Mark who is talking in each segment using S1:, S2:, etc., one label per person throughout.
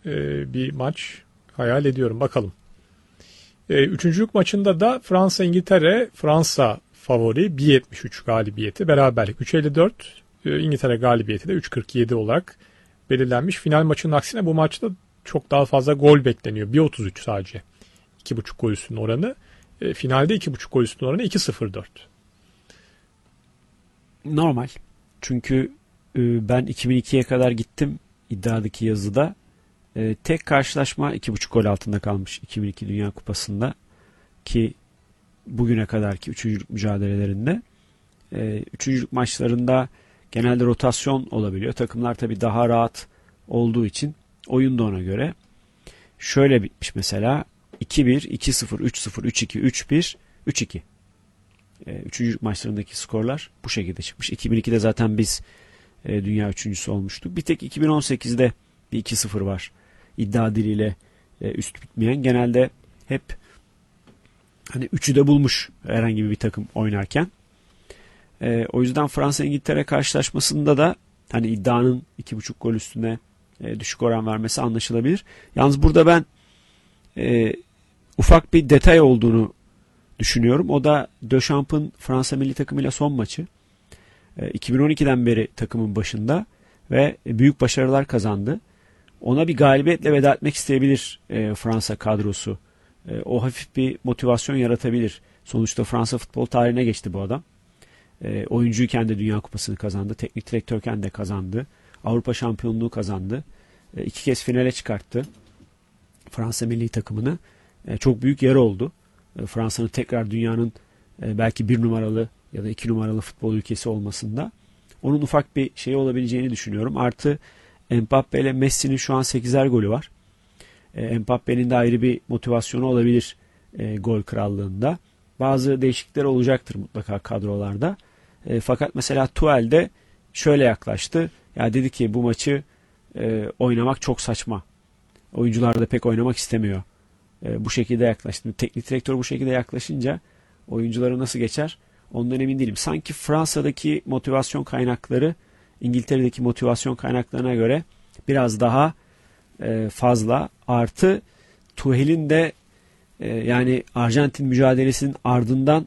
S1: bir maç hayal ediyorum. Bakalım. Üçüncülük maçında da Fransa-İngiltere. Fransa favori 1.73 galibiyeti. Beraberlik 3.54. İngiltere galibiyeti de 3.47 olarak belirlenmiş. Final maçının aksine bu maçta çok daha fazla gol bekleniyor. 1.33 sadece. 2.5 gol üstünün oranı. Finalde 2.5 gol üstünün oranı 2.04.
S2: Normal. Çünkü ben 2002'ye kadar gittim iddiadaki yazıda. Tek karşılaşma 2.5 gol altında kalmış 2002 Dünya Kupası'nda ki bugüne kadarki üçüncülük mücadelelerinde. Üçüncülük maçlarında genelde rotasyon olabiliyor. Takımlar tabii daha rahat olduğu için oyun da ona göre. Şöyle bitmiş mesela 2-1, 2-0, 3-0, 3-2, 3-1, 3-2. Üçüncülük maçlarındaki skorlar bu şekilde çıkmış. 2002'de zaten biz dünya üçüncüsü olmuştuk. Bir tek 2018'de bir 2-0 var. İddia diliyle üst bitmeyen. Genelde hep hani 3'ü de bulmuş herhangi bir takım oynarken. O yüzden Fransa-İngiltere karşılaşmasında da hani iddianın 2.5 gol üstüne düşük oran vermesi anlaşılabilir. Yalnız burada ben ufak bir detay olduğunu düşünüyorum. O da Dechamps'ın Fransa milli takımıyla son maçı. 2012'den beri takımın başında ve büyük başarılar kazandı. Ona bir galibiyetle veda etmek isteyebilir Fransa kadrosu. O hafif bir motivasyon yaratabilir. Sonuçta Fransa futbol tarihine geçti bu adam. Oyuncuyken de Dünya Kupası'nı kazandı. Teknik direktörken de kazandı. Avrupa şampiyonluğu kazandı. 2 kez finale çıkarttı Fransa milli takımını. Çok büyük yer oldu. Fransa'nın tekrar dünyanın belki 1 numaralı ya da 2 numaralı futbol ülkesi olmasında. Onun ufak bir şey olabileceğini düşünüyorum. Artı Mbappe ile Messi'nin şu an 8'er golü var. Mbappe'nin de ayrı bir motivasyonu olabilir gol krallığında. Bazı değişiklikler olacaktır mutlaka kadrolarda. Fakat mesela Tuchel de şöyle yaklaştı. Ya dedi ki bu maçı oynamak çok saçma. Oyuncular da pek oynamak istemiyor. Bu şekilde yaklaştı. Teknik direktör bu şekilde yaklaşınca oyuncuları nasıl geçer? Ondan emin değilim. Sanki Fransa'daki motivasyon kaynakları İngiltere'deki motivasyon kaynaklarına göre biraz daha fazla. Artı Tuchel'in de yani Arjantin mücadelesinin ardından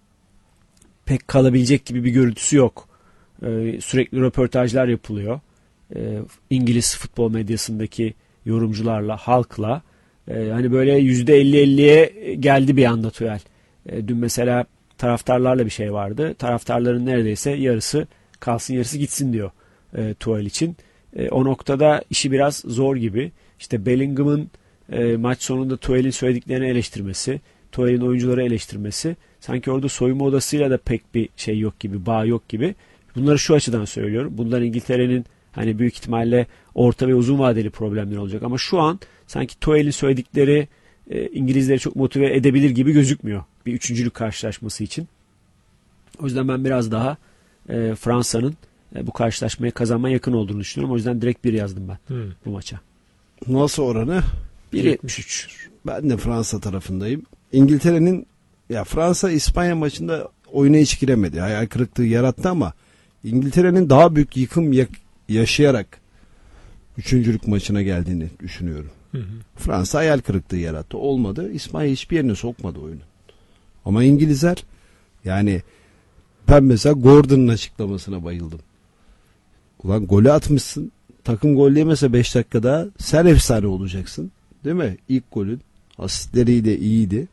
S2: pek kalabilecek gibi bir görüntüsü yok. Sürekli röportajlar yapılıyor. İngiliz futbol medyasındaki yorumcularla, halkla. Hani böyle %50-50'ye geldi bir anda Tuchel. Dün mesela taraftarlarla bir şey vardı. Taraftarların neredeyse yarısı kalsın yarısı gitsin diyor Tuchel için. O noktada işi biraz zor gibi. İşte Bellingham'ın maç sonunda Tuchel'in söylediklerini eleştirmesi, Tuchel'in oyuncuları eleştirmesi. Sanki orada soyunma odasıyla da pek bir şey yok gibi, bağ yok gibi. Bunları şu açıdan söylüyorum. Bunlar İngiltere'nin hani büyük ihtimalle orta ve uzun vadeli problemleri olacak. Ama şu an sanki Tuchel'in söyledikleri İngilizleri çok motive edebilir gibi gözükmüyor. Bir üçüncülük karşılaşması için. O yüzden ben biraz daha Fransa'nın bu karşılaşmaya kazanmaya yakın olduğunu düşünüyorum. O yüzden direkt 1 yazdım ben bu maça.
S3: Nasıl oranı?
S2: 1.73.
S3: Ben de Fransa tarafındayım. İngiltere'nin ya Fransa İspanya maçında oyuna hiç giremedi. Hayal kırıklığı yarattı ama İngiltere'nin daha büyük yıkım yaşayarak üçüncülük maçına geldiğini düşünüyorum. Fransa hayal kırıklığı yarattı. Olmadı. İspanya hiçbir yerine sokmadı oyunu. Ama İngilizler yani ben mesela Gordon'un açıklamasına bayıldım. Ulan golü atmışsın. Takım gol yemese 5 dakikada sen efsane olacaksın. Değil mi? İlk golün asistleriyle iyiydi.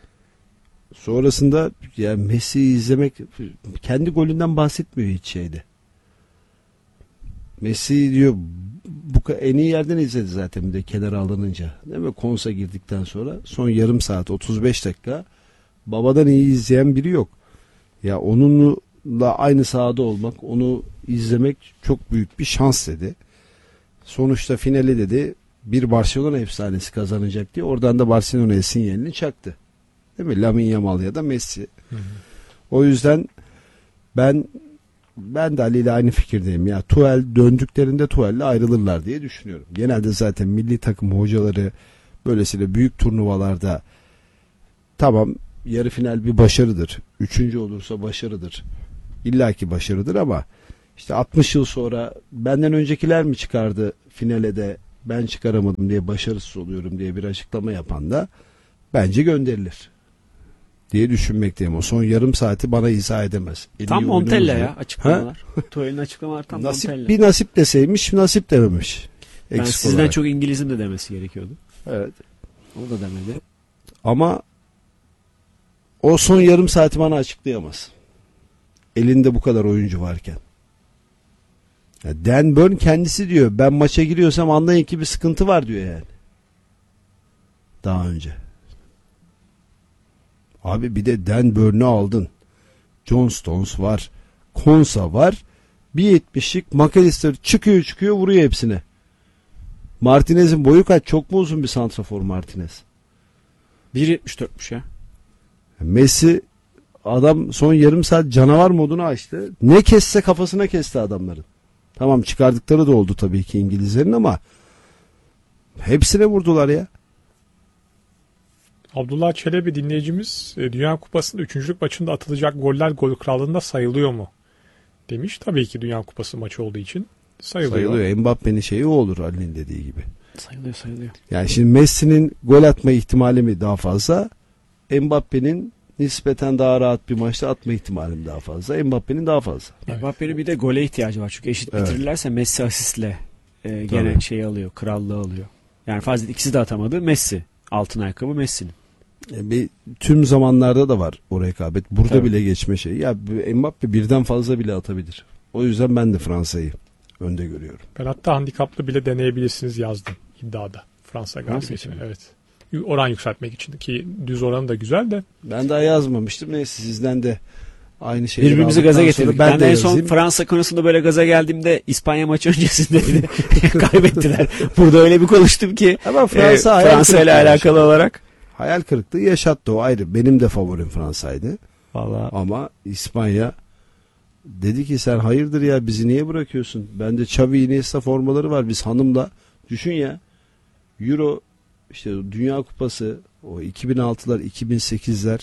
S3: Sonrasında ya Messi'yi izlemek kendi golünden bahsetmiyor hiç şeyde. Messi diyor bu en iyi yerden izledi zaten bir de kenara alınınca. Değil mi? Konsa girdikten sonra son yarım saat 35 dakika babadan iyi izleyen biri yok. Ya onunla aynı sahada olmak, onu izlemek çok büyük bir şans dedi. Sonuçta finali dedi bir Barcelona efsanesi kazanacak diye oradan da Barcelona'ya sinyalini çaktı. Değil mi? Lamine Yamal ya da Messi. O yüzden ben de Ali ile aynı fikirdeyim. Ya Tuchel döndüklerinde Tuchel'le ayrılırlar diye düşünüyorum. Genelde zaten milli takım hocaları böylesine büyük turnuvalarda tamam yarı final bir başarıdır. Üçüncü olursa başarıdır. İllaki başarıdır ama işte 60 yıl sonra benden öncekiler mi çıkardı finale de ben çıkaramadım diye başarısız oluyorum diye bir açıklama yapan da bence gönderilir diye düşünmekteyim. O son yarım saati bana izah edemez.
S2: Tam Montella ya açıklamalar. Tuhel'in açıklamaları tam
S3: nasip,
S2: Montella.
S3: bir nasip deseymiş, nasip dememiş.
S2: Ben
S3: Eksik
S2: sizden
S3: olarak.
S2: çok İngiliz'im de demesi gerekiyordu.
S3: Evet.
S2: O da demedi.
S3: Ama o son yarım saati bana açıklayamaz. Elinde bu kadar oyuncu varken. Ya Dan Burn kendisi diyor, ben maça giriyorsam anlayın ki bir sıkıntı var diyor yani. Daha önce. Abi bir de Dan Burn'u aldın. John Stones var. Konsa var. 1.70'lik McAllister çıkıyor vuruyor hepsine. Martinez'in boyu kaç? Çok mu uzun bir santrafor Martinez?
S2: 1.74'müş ya.
S3: Messi adam son yarım saat canavar modunu açtı. Ne kesse kafasına kesti adamların. Tamam çıkardıkları da oldu tabii ki İngilizlerin ama hepsine vurdular ya.
S1: Abdullah Çelebi dinleyicimiz Dünya Kupası'nda 3. maçında atılacak goller gol krallığında sayılıyor mu? Demiş. Tabii ki Dünya Kupası maçı olduğu için sayılıyor.
S3: Mbappe'nin şeyi o olur Ali'nin dediği gibi.
S2: Sayılıyor.
S3: Yani şimdi Messi'nin gol atma ihtimali mi daha fazla? Mbappe'nin nispeten daha rahat bir maçta atma ihtimali mi daha fazla? Mbappe'nin daha fazla.
S1: Evet.
S2: Mbappe'nin bir de gole ihtiyacı var. Çünkü eşit bitirirlerse Messi asistle gene
S3: Tabii.
S2: şeyi alıyor. Krallığı alıyor. Yani fazla ikisi de atamadı. Messi. Altın ayakkabı Messi'nin.
S3: Tüm zamanlarda da var o rekabet. Burada
S2: Tabii.
S3: bile geçme şeyi. Ya Mbappe birden fazla bile atabilir. O yüzden ben de Fransa'yı önde görüyorum.
S1: Ben hatta handikaplı bile deneyebilirsiniz yazdım iddiada. Fransa galibiyetine.
S2: mi?
S1: Evet. Oran yükseltmek için ki düz oranı da güzel de.
S3: Ben daha yazmamıştım. Neyse sizden de aynı şeyi
S2: Birbirimizi gaza getirdik. Ben
S3: de
S2: en son
S3: yazayım.
S2: Fransa konusunda böyle gaza geldiğimde İspanya maçı öncesinde kaybettiler. Burada öyle bir konuştum ki
S3: Ama Fransa
S2: Fransa ile alakalı olarak.
S3: Hayal kırıklığı yaşattı o ayrı. Benim de favorim Fransa'ydı.
S2: Vallahi
S3: Ama İspanya dedi ki sen hayırdır ya bizi niye bırakıyorsun? Bende Xavi Iniesta formaları var. Biz hanımla düşün ya Euro işte Dünya Kupası o 2006'lar 2008'ler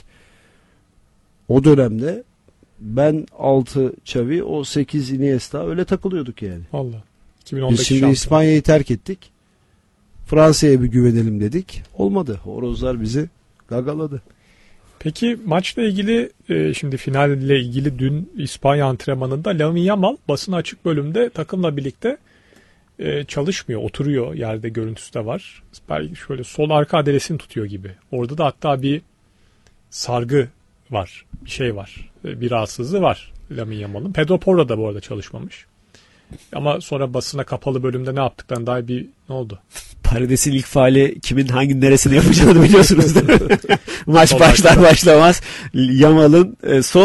S3: o dönemde ben 6 Xavi o 8 Iniesta öyle takılıyorduk yani.
S1: Valla.
S3: Biz
S1: 2010'daki
S3: şimdi
S1: şampiyon.
S3: İspanya'yı terk ettik. Fransa'ya bir güvenelim dedik. Olmadı. Horozlar bizi gagaladı.
S1: Peki maçla ilgili şimdi finalle ilgili dün İspanya antrenmanında Lamine Yamal basın açık bölümde takımla birlikte çalışmıyor. Oturuyor yerde görüntüsü de var. Belki şöyle sol arka adresini tutuyor gibi. Orada da hatta bir sargı var. Bir şey var. Bir rahatsızlığı var Lamine Yamal'ın. Pedro Porro da bu arada çalışmamış. Ama sonra basına kapalı bölümde ne yaptıklarına dair ne oldu?
S2: Parades'in ilk faali kimin hangi neresini yapacağını biliyorsunuz değil mi? Maç
S1: Sol
S2: başlar
S1: arka.
S2: başlamaz Yamal'ın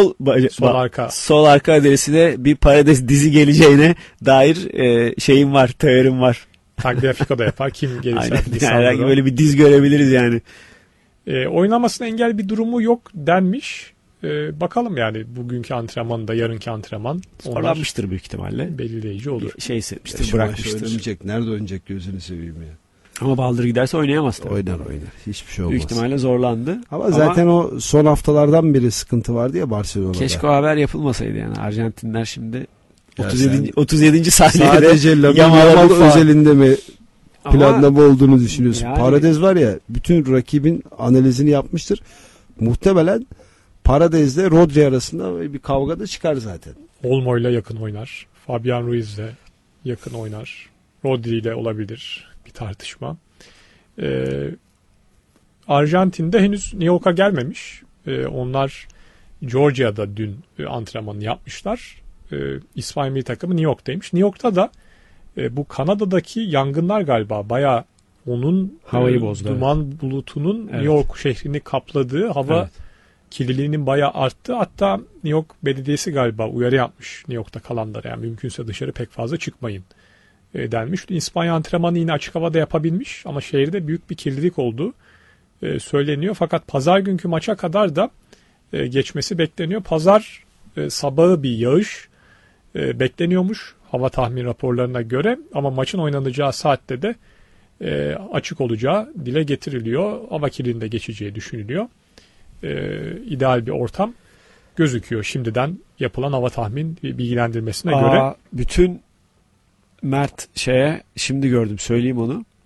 S2: sol arka adresine bir Parades dizi geleceğine dair şeyim var, teorim var.
S1: Tagliafico da yapar. Kim gelirse.
S2: Aynen.
S1: artık
S2: Yani herhangi
S1: Lisandro.
S2: böyle bir diz görebiliriz yani.
S1: Oynamasına engel bir durumu yok denmiş. Bakalım yani bugünkü antrenman da yarınki antrenman. Onlar
S2: Zorlanmıştır büyük ihtimalle.
S1: belirleyici olur.
S2: Şey hissetmiştir,
S3: Şu maç
S2: bırakmıştır.
S3: oynamayacak. Nerede oynayacak gözünü seveyim ya.
S2: Ama Baldır giderse oynayamaz tabii.
S3: Oynar. Hiçbir şey olmaz.
S2: Büyük ihtimalle zorlandı.
S3: Ama zaten o son haftalardan beri sıkıntı vardı ya Barcelona'da.
S2: Keşke o haber yapılmasaydı yani. Arjantinler şimdi
S3: Ya
S2: 37. saniyede
S3: sadece Lamine
S2: Yamal'a
S3: Yamal
S2: bir faul.
S3: özelinde mi
S2: Ama
S3: planlama olduğunu düşünüyorsun?
S2: Yani-
S3: Paredes var ya bütün rakibin analizini yapmıştır. Muhtemelen Paredes'le Rodri arasında bir kavga da çıkar zaten.
S1: Olmo'yla yakın oynar. Fabian Ruiz'le yakın oynar. Rodri ile olabilir bir tartışma. Arjantin'de henüz New York'a gelmemiş. Onlar Georgia'da dün antrenmanı yapmışlar. İspanya milli takımı New York'taymış. New York'ta da bu Kanada'daki yangınlar galiba bayağı onun
S2: Havayı bozdu,
S1: duman bulutunun
S2: Evet.
S1: New York şehrini kapladığı hava
S2: Evet.
S1: kirliliğinin bayağı arttı. Hatta New York Belediyesi galiba uyarı yapmış New York'ta kalanlara. Yani mümkünse dışarı pek fazla çıkmayın denmiş. İspanya antrenmanı yine açık havada yapabilmiş ama şehirde büyük bir kirlilik olduğu söyleniyor. Fakat pazar günkü maça kadar da geçmesi bekleniyor. Pazar sabahı bir yağış bekleniyormuş hava tahmin raporlarına göre ama maçın oynanacağı saatte de açık olacağı dile getiriliyor. Hava kirliliğinde geçeceği düşünülüyor. İdeal bir ortam gözüküyor şimdiden yapılan hava tahmin bilgilendirmesine göre.
S2: Bütün Mert şimdi gördüm söyleyeyim onu.